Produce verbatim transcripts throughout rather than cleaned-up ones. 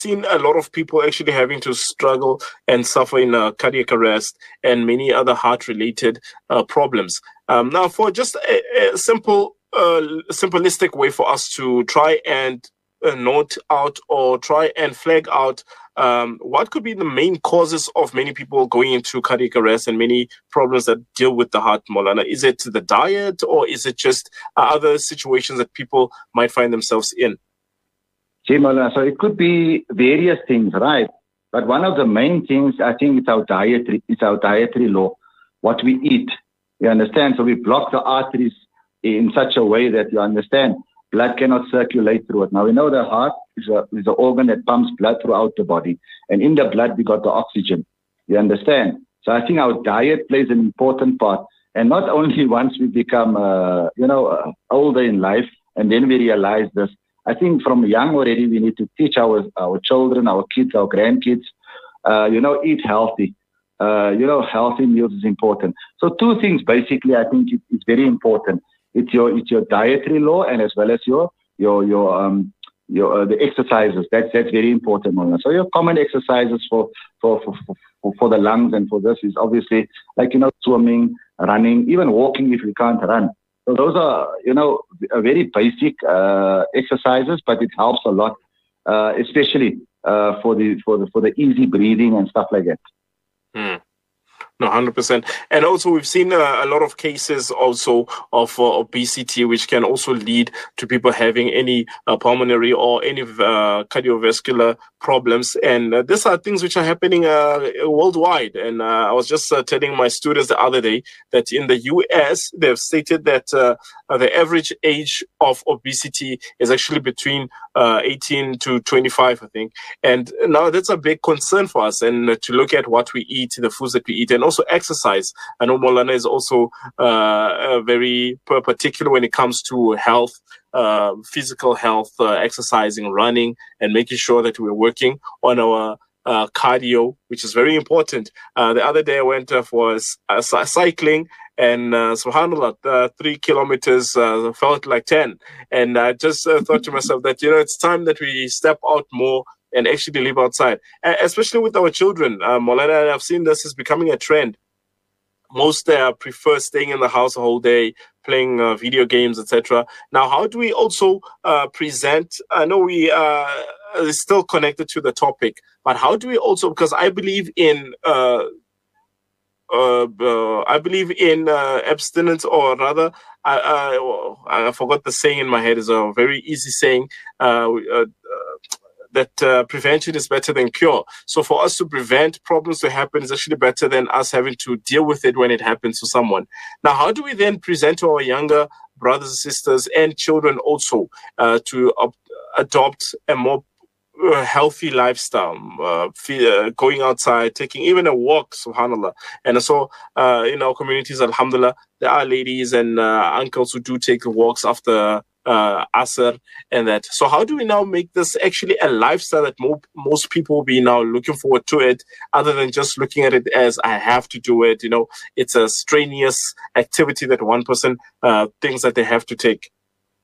seen a lot of people actually having to struggle and suffer in uh, cardiac arrest and many other heart-related uh, problems. Um, now, for just a, a simple, uh, simplistic way for us to try and uh, note out or try and flag out um, what could be the main causes of many people going into cardiac arrest and many problems that deal with the heart, Maulana. Is it the diet, or is it just uh, other situations that people might find themselves in? So it could be various things, right? But one of the main things, I think, it's our dietary, it's our dietary law, what we eat. You understand? So we block the arteries in such a way that, you understand, blood cannot circulate through it. Now, we know the heart is a is an organ that pumps blood throughout the body. And in the blood, we got the oxygen. You understand? So I think our diet plays an important part. And not only once we become, uh, you know, uh, older in life, and then we realize this. I think from young already, we need to teach our, our children, our kids, our grandkids, uh, you know, eat healthy. Uh, you know, healthy meals is important. So two things, basically, I think it, it's very important. It's your it's your dietary law, and as well as your your your um your uh, the exercises. That's that's very important. So your common exercises for for, for for for the lungs and for this is obviously like, you know, swimming, running, even walking if you can't run. So those are, you know, very basic uh, exercises, but it helps a lot, uh, especially uh, for the for the for the easy breathing and stuff like that. Hmm. No, one hundred percent. And also, we've seen uh, a lot of cases also of uh, obesity, which can also lead to people having any uh, pulmonary or any uh, cardiovascular problems. And uh, these are things which are happening uh, worldwide. And uh, I was just uh, telling my students the other day that in the U S, they've stated that uh, the average age of obesity is actually between uh, eighteen to twenty-five, I think. And now that's a big concern for us. And uh, to look at what we eat, the foods that we eat, and also exercise. I know Maulana is also uh, uh, very particular when it comes to health, uh, physical health, uh, exercising, running, and making sure that we're working on our uh, cardio, which is very important. Uh, the other day I went uh, for uh, cycling, and uh, subhanAllah, uh, three kilometers uh, felt like ten. And I just uh, thought to myself that, you know, it's time that we step out more and actually live outside, uh, especially with our children. Uh, Maulana, I've seen this is becoming a trend. Most uh, prefer staying in the house the whole day, playing uh, video games, et cetera. Now, how do we also uh, present? I know we uh, are still connected to the topic, but how do we also? Because I believe in, uh, uh, uh, I believe in uh, abstinence, or rather, I, I, I forgot the saying in my head. Is a very easy saying. Uh, uh, that uh, prevention is better than cure. So for us to prevent problems to happen is actually better than us having to deal with it when it happens to someone. Now, how do we then present to our younger brothers and sisters and children also uh, to uh, adopt a more uh, healthy lifestyle, uh, uh, going outside, taking even a walk, subhanAllah. And so uh, in our communities, alhamdulillah, there are ladies and uh, uncles who do take walks after uh Asr and that. So how do we now make this actually a lifestyle that mo- most people will be now looking forward to it, other than just looking at it as I have to do it? You know, it's a strenuous activity that one person uh thinks that they have to take.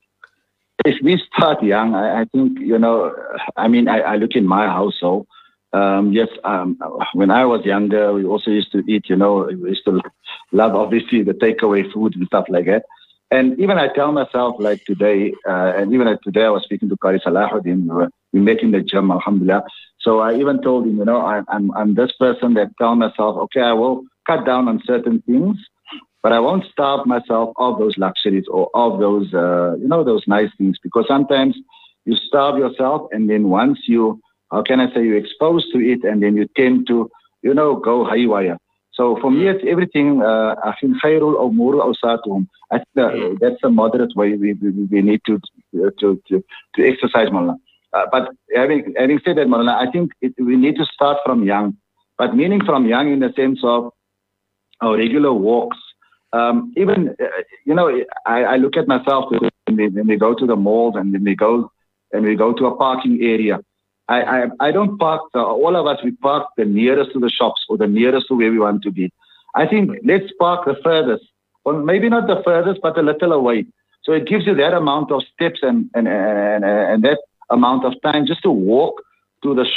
If we start young, I, I think, you know, I mean, I, I look in my household. Um, yes, um, when I was younger, we also used to eat, you know, we used to love, obviously, the takeaway food and stuff like that. And even I tell myself, like today, uh, and even like today I was speaking to Qari Salahuddin, we, were, we met in the gym, alhamdulillah. So I even told him, you know, I, I'm I'm this person that tell myself, okay, I will cut down on certain things, but I won't starve myself of those luxuries or of those, uh, you know, those nice things. Because sometimes you starve yourself, and then once you, how can I say, you're exposed to it, and then you tend to, you know, go haywire. So for me, it's everything. Uh, I think khairul umur awsatuhum. I think uh, that's a moderate way we we, we need to to to, to exercise, Maulana. Uh, but having having said that, Maulana, I think it, we need to start from young. But meaning from young in the sense of our regular walks. Um, even uh, you know, I, I look at myself when we, when we go to the malls and when we go and we go to a parking area. I, I, I don't park, uh, all of us, we park the nearest to the shops or the nearest to where we want to be. I think let's park the furthest, or maybe not the furthest, but a little away. So it gives you that amount of steps and, and, and, and that amount of time just to walk to the